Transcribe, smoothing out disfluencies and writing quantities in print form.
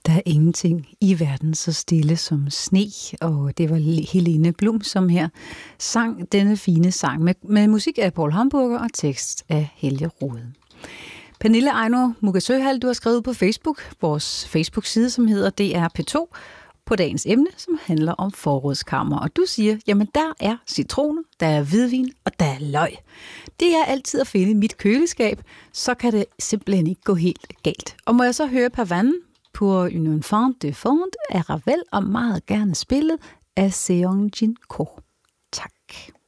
Der er ingenting i verden så stille som sne, og det var Helene Blum, som her sang denne fine sang med musik af Paul Hamburger og tekst af Helge Rode. Pernille Ejner Mugasøhal, du har skrevet på Facebook, vores Facebook-side, som hedder DR P2, på dagens emne, som handler om forrådskammer. Og du siger, jamen der er citroner, der er hvidvin og der er løg. Det er altid at finde i mit køleskab, så kan det simpelthen ikke gå helt galt. Og må jeg så høre Pavane pour une enfant de fond af Ravel og meget gerne spillet af Seong Jin Ko. Tak.